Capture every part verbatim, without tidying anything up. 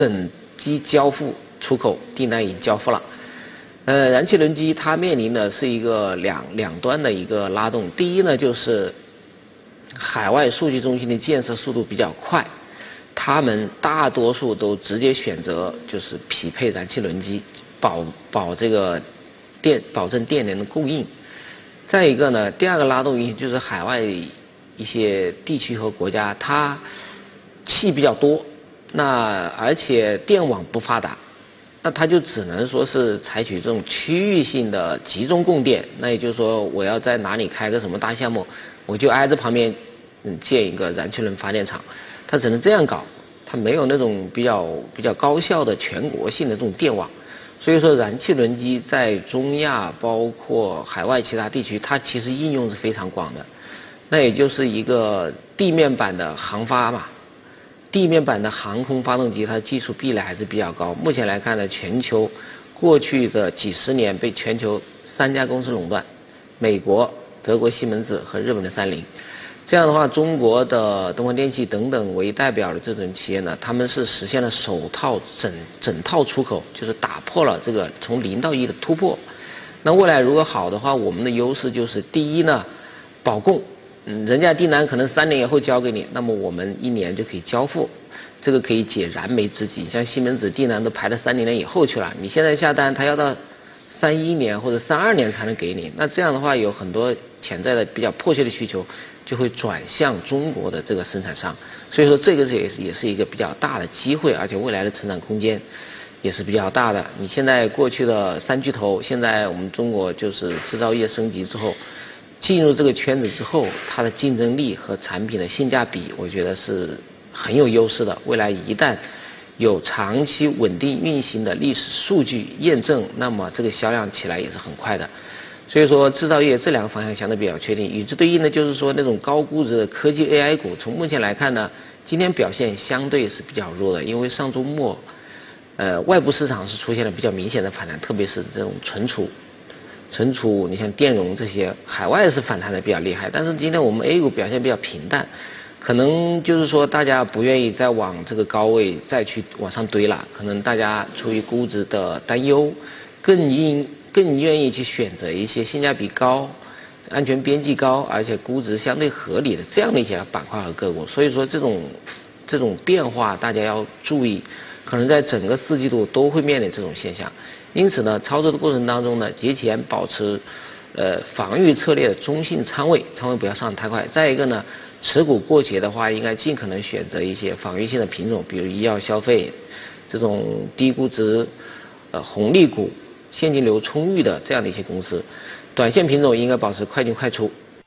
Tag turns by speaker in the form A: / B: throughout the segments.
A: 整机交付出口订单已经交付了。呃，燃气轮机它面临的是一个两两端的一个拉动。第一呢，就是海外数据中心的建设速度比较快，他们大多数都直接选择就是匹配燃气轮机，保保这个电保证电源的供应。再一个呢，第二个拉动因素就是海外一些地区和国家，它气比较多，那而且电网不发达，那它就只能说是采取这种区域性的集中供电。那也就是说，我要在哪里开个什么大项目，我就挨着旁边嗯建一个燃气轮发电厂，它只能这样搞，它没有那种比较比较高效的全国性的这种电网。所以说，燃气轮机在中亚包括海外其他地区，它其实应用是非常广的。那也就是一个地面版的航发嘛，地面版的航空发动机，它的技术壁垒还是比较高。目前来看呢，全球过去的几十年被全球三家公司垄断，美国、德国西门子和日本的三菱。这样的话，中国的东方电气等等为代表的这种企业呢，他们是实现了首套整整套出口，就是打破了这个从零到一的突破。那未来如果好的话，我们的优势就是第一呢，保供，嗯，人家订单可能三年以后交给你，那么我们一年就可以交付，这个可以解燃眉之急。像西门子订单都排到三年以后去了，你现在下单，他要到三一年或者三二年才能给你，那这样的话有很多潜在的比较迫切的需求就会转向中国的这个生产商，所以说这个是也是也是一个比较大的机会，而且未来的成长空间也是比较大的。你现在过去的三巨头，现在我们中国就是制造业升级之后，进入这个圈子之后，它的竞争力和产品的性价比，我觉得是很有优势的。未来一旦有长期稳定运行的历史数据验证，那么这个销量起来也是很快的。所以说制造业这两个方向相对比较确定。与之对应的就是说那种高估值的科技 A I 股，从目前来看呢，今天表现相对是比较弱的，因为上周末呃外部市场是出现了比较明显的反弹，特别是这种存储存储你像电容这些海外是反弹的比较厉害，但是今天我们 A 股表现比较平淡，可能就是说大家不愿意再往这个高位再去往上堆了，可能大家出于估值的担忧，更应更愿意去选择一些性价比高、安全边际高，而且估值相对合理的这样的一些板块和个股。所以说这种这种变化大家要注意，可能在整个四季度都会面临这种现象。因此呢，操作的过程当中呢，节前保持呃防御策略的中性仓位，仓位不要上太快。再一个呢，持股过节的话，应该尽可能选择一些防御性的品种，比如医药消费这种低估值呃红利股、现金流充裕的这样的一些公司。短线品种应该保持快进快出。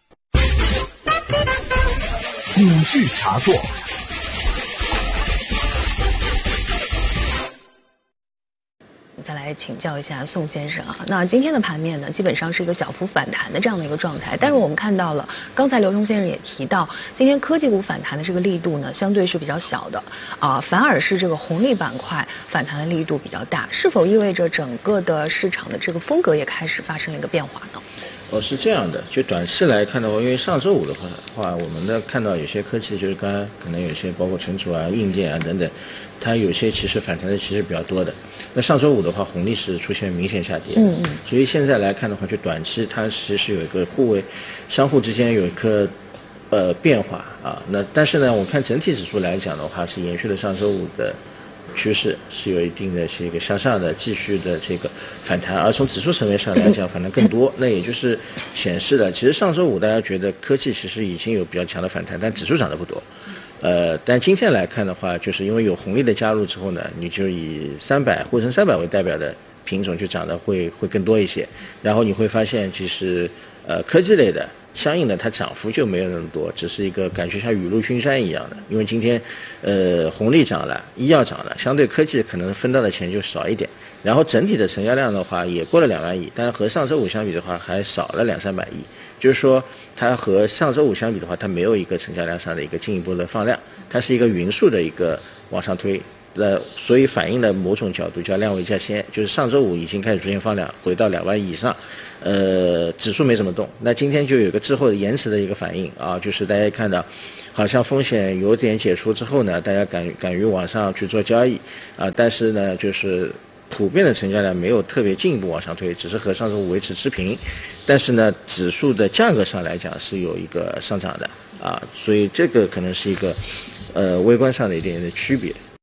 B: 股市茶座。
C: 再来请教一下宋先生啊，那今天的盘面呢，基本上是一个小幅反弹的这样的一个状态，但是我们看到了，刚才刘冲先生也提到，今天科技股反弹的这个力度呢，相对是比较小的，啊、呃，反而是这个红利板块反弹的力度比较大，是否意味着整个的市场的这个风格也开始发生了一个变化呢？
D: 哦，是这样的，就短期来看的话，因为上周五的话，我们呢看到有些科技，就是刚刚可能有些包括存储啊、硬件啊等等，它有些其实反弹的其实比较多的。那上周五的话，红利是出现明显下跌，
C: 嗯嗯，
D: 所以现在来看的话，就短期它其实有一个互为相互之间有一个呃变化啊。那但是呢，我看整体指数来讲的话，是延续了上周五的趋势，是有一定的是一个向上的继续的这个反弹，而从指数层面上来讲反弹更多，那也就是显示了其实上周五大家觉得科技其实已经有比较强的反弹，但指数涨得不多。呃，但今天来看的话，就是因为有红利的加入之后呢，你就以三百沪深三百为代表的品种就涨得会会更多一些，然后你会发现其实呃科技类的相应的它涨幅就没有那么多，只是一个感觉像雨露均沾一样的。因为今天呃红利涨了，医药涨了，相对科技可能分到的钱就少一点，然后整体的成交量的话也过了两万亿，但是和上周五相比的话还少了两三百亿，就是说它和上周五相比的话，它没有一个成交量上的一个进一步的放量，它是一个匀速的一个往上推呃，所以反映了某种角度叫量为价先，就是上周五已经开始出现放量，回到两万以上，呃，指数没怎么动，那今天就有个滞后的延迟的一个反应啊，就是大家看到，好像风险有点解除之后呢，大家敢敢于往上去做交易啊，但是呢，就是普遍的成交量没有特别进一步往上推，只是和上周五维持持平，但是呢，指数的价格上来讲是有一个上涨的啊，所以这个可能是一个呃微观上的一点点的区别。